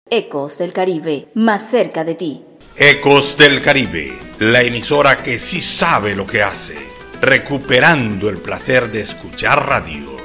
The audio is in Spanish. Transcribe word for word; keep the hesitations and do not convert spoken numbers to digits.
Ecos del Caribe, más cerca de ti. Ecos del Caribe, la emisora que sí sabe lo que hace, recuperando el placer de escuchar radio.